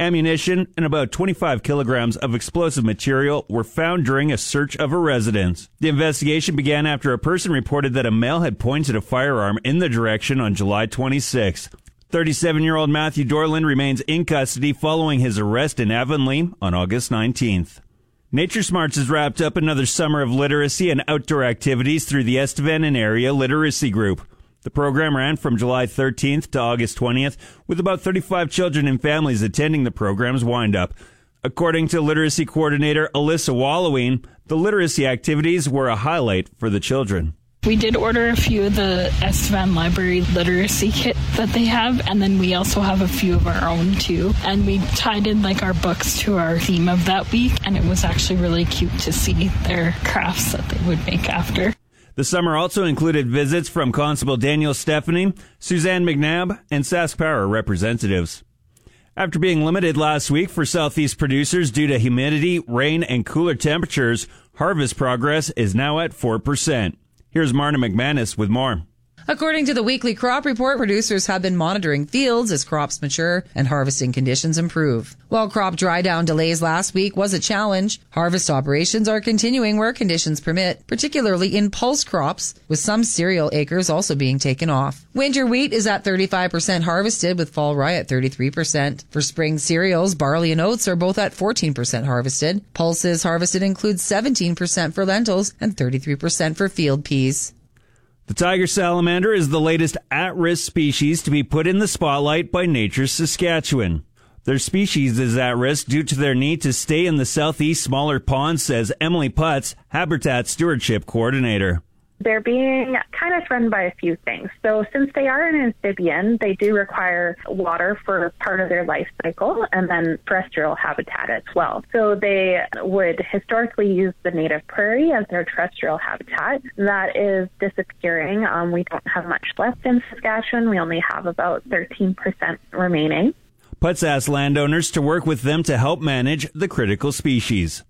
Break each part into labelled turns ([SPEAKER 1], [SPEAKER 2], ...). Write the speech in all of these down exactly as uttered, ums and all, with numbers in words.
[SPEAKER 1] Ammunition and about twenty-five kilograms of explosive material were found during a search of a residence. The investigation began after a person reported that a male had pointed a firearm in the direction on July twenty-sixth. thirty-seven-year-old Matthew Dorland remains in custody following his arrest in Avonlea on August nineteenth. Nature Smarts has wrapped up another summer of literacy and outdoor activities through the Estevan and Area Literacy Group. The program ran from July thirteenth to August twentieth, with about thirty-five children and families attending the program's wind-up. According to literacy coordinator Alyssa Walloween, the literacy activities were a highlight for the children.
[SPEAKER 2] We did order a few of the Estevan Library literacy kit that they have, and then we also have a few of our own too. And we tied in like our books to our theme of that week, and it was actually really cute to see their crafts that they would make after.
[SPEAKER 1] The summer also included visits from Constable Daniel Stephanie, Suzanne McNabb, and Sask Power representatives. After being limited last week for southeast producers due to humidity, rain, and cooler temperatures, harvest progress is now at four percent. Here's Marna McManus with more.
[SPEAKER 3] According to the weekly crop report, producers have been monitoring fields as crops mature and harvesting conditions improve. While crop dry down delays last week was a challenge, harvest operations are continuing where conditions permit, particularly in pulse crops, with some cereal acres also being taken off. Winter wheat is at thirty-five percent harvested, with fall rye at thirty-three percent. For spring cereals, barley and oats are both at fourteen percent harvested. Pulses harvested include seventeen percent for lentils and thirty-three percent for field peas.
[SPEAKER 1] The tiger salamander is the latest at-risk species to be put in the spotlight by Nature Saskatchewan. Their species is at risk due to their need to stay in the southeast smaller ponds, says Emily Putz, Habitat Stewardship Coordinator.
[SPEAKER 4] They're being kind of threatened by a few things. So since they are an amphibian, they do require water for part of their life cycle and then terrestrial habitat as well. So they would historically use the native prairie as their terrestrial habitat. That is disappearing. Um, we don't have much left in Saskatchewan. We only have about thirteen percent remaining.
[SPEAKER 1] Putz asked landowners to work with them to help manage the critical species.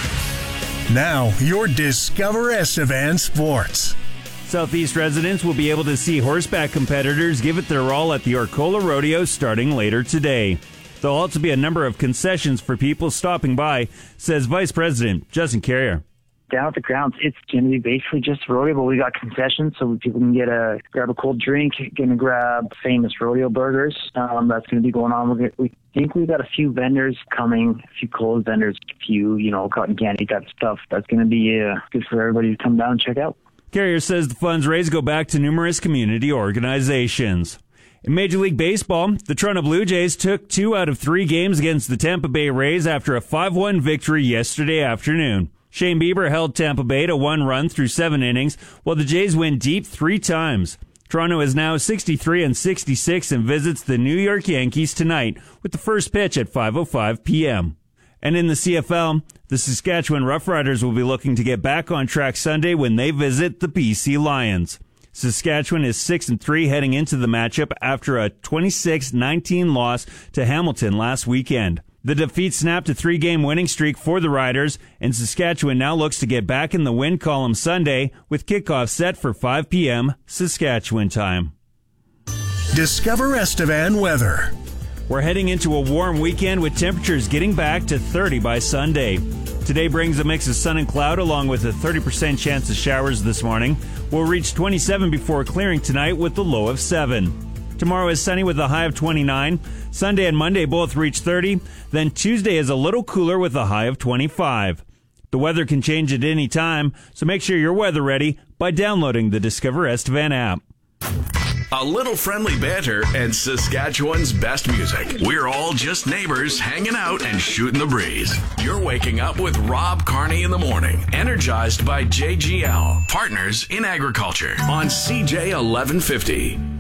[SPEAKER 5] Now, your Discover Estevan Sports.
[SPEAKER 1] Southeast residents will be able to see horseback competitors give it their all at the Arcola Rodeo starting later today. There'll also be a number of concessions for people stopping by, says Vice President Justin Carrier.
[SPEAKER 6] Down at the grounds, it's going to be basically just rodeo, but we got concessions so people can get a grab a cold drink, going to grab famous rodeo burgers. Um, that's going to be going on. We're gonna, we think we've got a few vendors coming, a few cold vendors, a few, you know, cotton candy type stuff. That's going to be uh, good for everybody to come down and check out.
[SPEAKER 1] Carrier says the funds raised go back to numerous community organizations. In Major League Baseball, the Toronto Blue Jays took two out of three games against the Tampa Bay Rays after a five one victory yesterday afternoon. Shane Bieber held Tampa Bay to one run through seven innings, while the Jays went deep three times. Toronto is now sixty-three and sixty-six and visits the New York Yankees tonight with the first pitch at five oh five p.m. And in the C F L, the Saskatchewan Roughriders will be looking to get back on track Sunday when they visit the B C Lions. Saskatchewan is six and three heading into the matchup after a twenty-six nineteen loss to Hamilton last weekend. The defeat snapped a three-game winning streak for the Riders, and Saskatchewan now looks to get back in the win column Sunday with kickoff set for five p.m. Saskatchewan time.
[SPEAKER 5] Discover Estevan weather.
[SPEAKER 1] We're heading into a warm weekend with temperatures getting back to thirty by Sunday. Today brings a mix of sun and cloud along with a thirty percent chance of showers this morning. We'll reach twenty-seven before clearing tonight with the low of seven. Tomorrow is sunny with a high of twenty-nine. Sunday and Monday both reach thirty. Then Tuesday is a little cooler with a high of twenty-five. The weather can change at any time, so make sure you're weather ready by downloading the Discover Estevan app.
[SPEAKER 7] A little friendly banter and Saskatchewan's best music. We're all just neighbors hanging out and shooting the breeze. You're waking up with Rob Carney in the morning, energized by J G L, Partners in Agriculture, on C J eleven fifty.